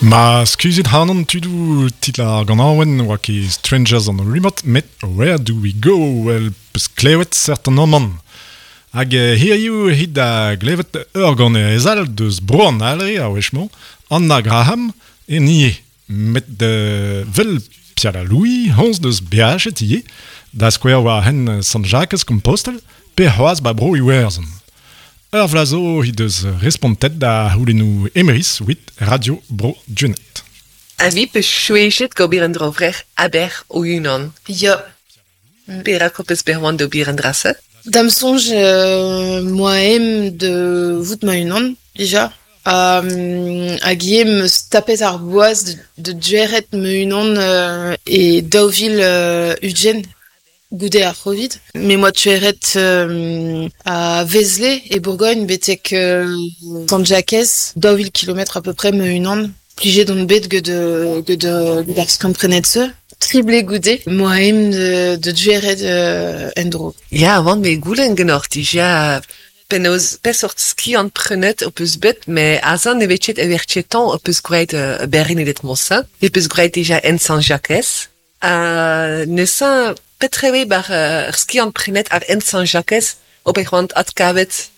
Ma skuizet hanan tudu titla gant awen oa ket Strangers on the Remote, met where do we go? Well, peus klevet certain amman. Hag hirioù hit da glevet ur gant ezal deus broan alre a wechmo, Anna Graham e nie. Met de vel Piala Louis, hons deus beachet ie, da skouer war hen San Jacques Compostelle, pe c'hoaz ba bro iwerzon. Ur vlazo hit deus respontet da houlenou emeris wit Radio Bro Djunet. A vi peus chouechet gobir en drovrech aber o unan. Ya. Perak o peus berwan d'ober en drasset. Dam sonj moaem de vout ma unan, déjà. Hag iem stapet ar boaz de djeret me unan e daouvil ugent goude ar c'hovid. Me moi tueret à Vézelay et Bourgogne betek San Jacques, daouvil kilomètres à peu près me unan. Plige d'on bet que de d'ars komprenet se. Trible goude. Moaem de djeret endro. Ja, want me goulen genortig, ja... Penaos pesort ski an prenet op eus bet, me azan ne vetchet evertchetan op eus gweit berin edet monsa. E peus gweit deja en Saint-Jacques. Neuze petreve bar ski an prenet ar en Saint-Jacques op e c'hoant at kavet